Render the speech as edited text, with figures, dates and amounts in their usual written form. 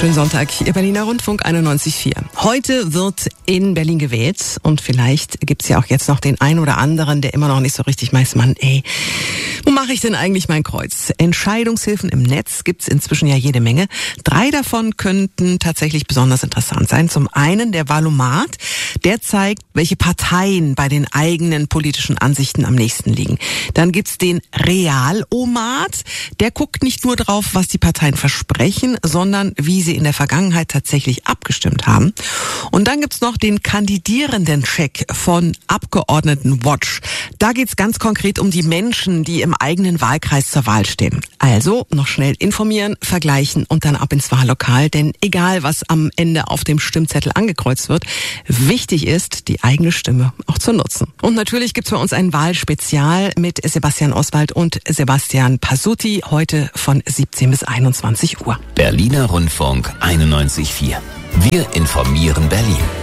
Schönen Sonntag, Ihr Berliner Rundfunk 91.4. Heute wird in Berlin gewählt und vielleicht gibt's ja auch jetzt noch den einen oder anderen, der immer noch nicht so richtig weiß, Mann, wo mache ich denn eigentlich mein Kreuz? Entscheidungshilfen im Netz gibt's inzwischen ja jede Menge. 3 davon könnten tatsächlich besonders interessant sein. Zum einen der Valomat, der zeigt, welche Parteien bei den eigenen politischen Ansichten am nächsten liegen. Dann gibt's den Realomat, der guckt nicht nur drauf, was die Parteien versprechen, sondern wie sie in der Vergangenheit tatsächlich abgestimmt haben. Und dann gibt's noch den Kandidierenden-Check von Abgeordnetenwatch. Da geht's ganz konkret um die Menschen, die im eigenen Wahlkreis zur Wahl stehen. Also noch schnell informieren, vergleichen und dann ab ins Wahllokal. Denn egal, was am Ende auf dem Stimmzettel angekreuzt wird, wichtig ist, die eigene Stimme auch zu nutzen. Und natürlich gibt's bei uns ein Wahlspezial mit Sebastian Oswald und Sebastian Pasutti heute von 17 bis 21 Uhr. Berliner Rundfunk 91.4. Wir informieren Berlin.